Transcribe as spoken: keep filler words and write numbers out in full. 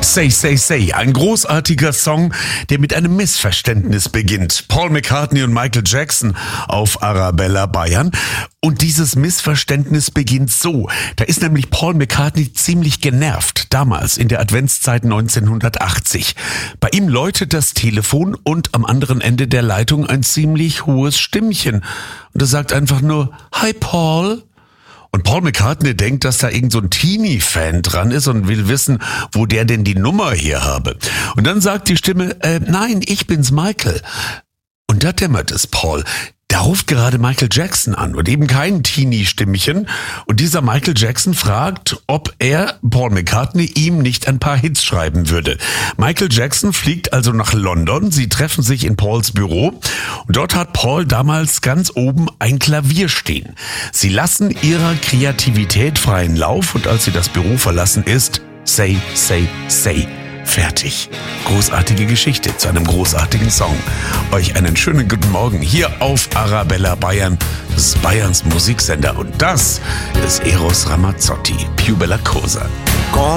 Say, Say, Say, ein großartiger Song, der mit einem Missverständnis beginnt. Paul McCartney und Michael Jackson auf Arabella Bayern. Und dieses Missverständnis beginnt so. Da ist nämlich Paul McCartney ziemlich genervt, damals in der Adventszeit neunzehnhundertachtzig. Bei ihm läutet das Telefon und am anderen Ende der Leitung ein ziemlich hohes Stimmchen. Und er sagt einfach nur, Hi Paul. Und Paul McCartney denkt, dass da irgend so ein Teenie-Fan dran ist und will wissen, wo der denn die Nummer hier habe. Und dann sagt die Stimme, äh, nein, ich bin's, Michael. Und da dämmert es Paul. Da ruft gerade Michael Jackson an und eben kein Teenie-Stimmchen. Und dieser Michael Jackson fragt, ob er, Paul McCartney, ihm nicht ein paar Hits schreiben würde. Michael Jackson fliegt also nach London. Sie treffen sich in Pauls Büro. Und dort hat Paul damals ganz oben ein Klavier stehen. Sie lassen ihrer Kreativität freien Lauf. Und als sie das Büro verlassen, ist Say, Say, Say. Fertig. Großartige Geschichte zu einem großartigen Song. Euch einen schönen guten Morgen hier auf Arabella Bayern. Das ist Bayerns Musiksender und das ist Eros Ramazzotti, Più bella cosa.